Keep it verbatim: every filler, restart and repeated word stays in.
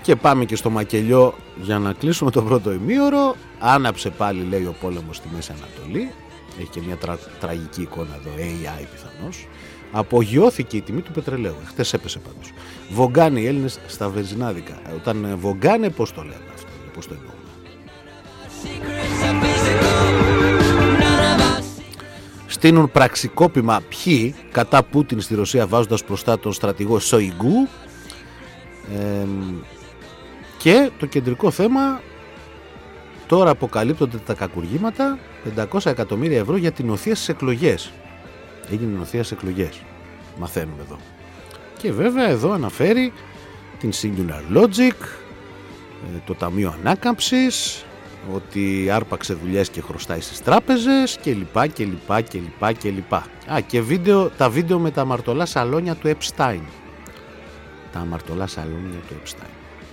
Και πάμε και στο μακελιό για να κλείσουμε το πρώτο ημίωρο. Άναψε πάλι, λέει, ο πόλεμος στη Μέση Ανατολή. Έχει και μια τρα, τραγική εικόνα εδώ, έι άι πιθανώς. Απογειώθηκε η τιμή του πετρελαίου. Χτες έπεσε πάντως. Βογκάνε οι Έλληνες στα βενζινάδικα. Όταν βογκάνε, πώς το λένε αυτό, πώς το εννοούμε. Στείνουν πραξικόπημα ποιοι κατά Πούτιν στη Ρωσία, βάζοντας μπροστά τον στρατηγό Σοϊγκού. Ε, και το κεντρικό θέμα, τώρα αποκαλύπτονται τα κακουργήματα, πεντακόσια εκατομμύρια ευρώ για την οθεία στις εκλογές. Έγινε οθεία στις εκλογές, μαθαίνουμε εδώ. Και βέβαια εδώ αναφέρει την Singular Logic, το Ταμείο Ανάκαμψης, ότι άρπαξε δουλειές και χρωστάει στις τράπεζες και λοιπά και λοιπά και λοιπά και λοιπά. Α, και βίντεο, τα βίντεο με τα αμαρτωλά σαλόνια του Epstein. Τα αμαρτωλά σαλόνια του Epstein.